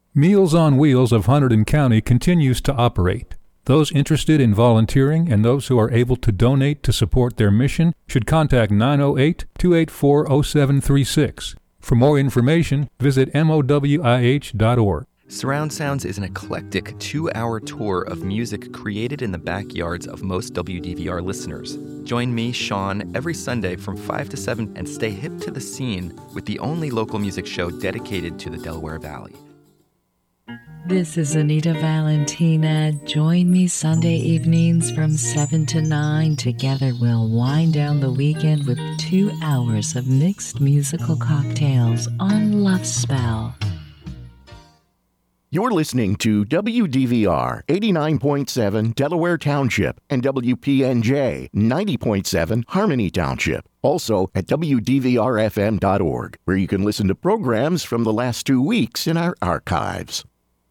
Meals on Wheels of Hunterdon County continues to operate. Those interested in volunteering and those who are able to donate to support their mission should contact 908-284-0736. For more information, visit mowih.org. Surround Sounds is an eclectic 2-hour tour of music created in the backyards of most WDVR listeners. Join me, Sean, every Sunday from 5 to 7 and stay hip to the scene with the only local music show dedicated to the Delaware Valley. This is Anita Valentina. Join me Sunday evenings from 7 to 9. Together we'll wind down the weekend with 2 hours of mixed musical cocktails on Love Spell. You're listening to WDVR 89.7 Delaware Township and WPNJ 90.7 Harmony Township. Also at WDVRFM.org, where you can listen to programs from the last 2 weeks in our archives.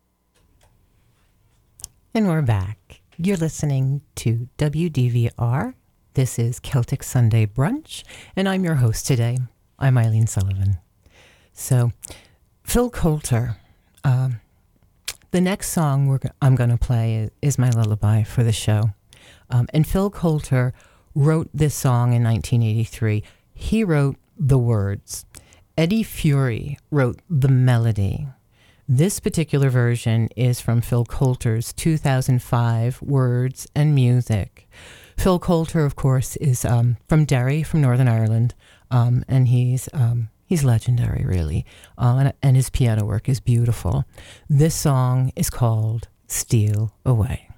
And we're back. You're listening to WDVR. This is Celtic Sunday Brunch, and I'm your host today. I'm Eileen Sullivan. So, Phil Coulter, the next song I'm going to play is my lullaby for the show. And Phil Coulter wrote this song in 1983. He wrote the words. Eddie Fury wrote the melody. This particular version is from Phil Coulter's 2005 Words and Music. Phil Coulter, of course, is from Derry, from Northern Ireland, and he's legendary, really, and his piano work is beautiful. This song is called Steal Away.